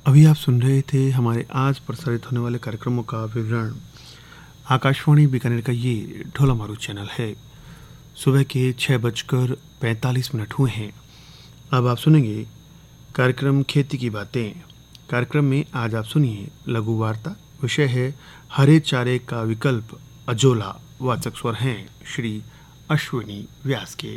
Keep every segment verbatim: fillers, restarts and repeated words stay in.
अभी आप सुन रहे थे हमारे आज प्रसारित होने वाले कार्यक्रमों का विवरण। आकाशवाणी बीकानेर का ये ढोला मारू चैनल है। सुबह के छः बजकर पैंतालीस मिनट हुए हैं। अब आप सुनेंगे कार्यक्रम खेती की बातें। कार्यक्रम में आज आप सुनिए लघु वार्ता। विषय है हरे चारे का विकल्प अजोला। वाचक स्वर हैं श्री अश्विनी व्यास के।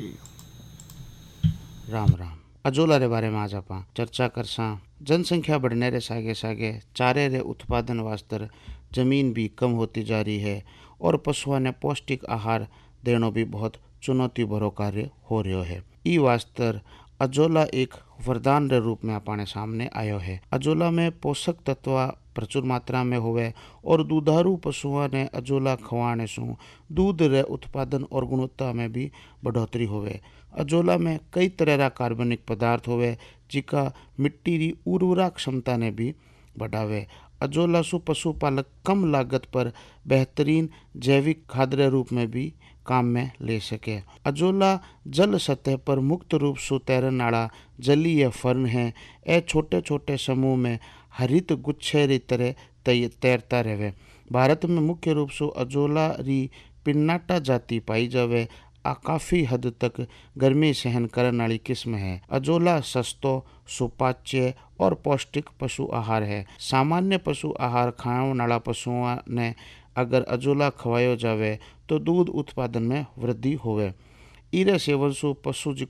राम राम। अजोला रे बारे में आज आप चर्चा करसा। जनसंख्या बढ़ने रे सागे सागे चारे रे उत्पादन वास्ते जमीन भी कम होती जा रही है और पशुओं ने पौष्टिक आहार देना भी बहुत चुनौती भरो कार्य हो रहा है। ई वास्ते अजोला एक वरदान रे रूप में अपने सामने आयो है। अजोला में पोषक तत्व प्रचुर मात्रा में होवे और दुधारू पशुओं ने अजोला खवाने से दूध रे उत्पादन और गुणवत्ता में भी बढ़ोतरी होवे। अजोला में कई तरह का कार्बनिक पदार्थ होवे जिका मिट्टी की उर्वरा क्षमता ने भी बढ़ावे। अजोला सु पशुपालक कम लागत पर बेहतरीन जैविक खाद रे रूप में भी काम में ले सके। अजोला जल सतह पर मुक्त रूप से तैरने वाला जलीय फर्न है। ए छोटे छोटे समूह में हरित गुच्छे री तरह तैरता रहे। भारत में मुख्य रूप से अजोला री पिन्नाटा जाति पाई जावे। आ काफ़ी हद तक गर्मी सहन करने वाली किस्म है। अजोला सस्तो सुपाच्य और पौष्टिक पशु आहार है। सामान्य पशु आहार खाने वाला पशुओं ने अगर अजोला खवायो जावे तो दूध उत्पादन में वृद्धि होवे। इरे सेवन से पशु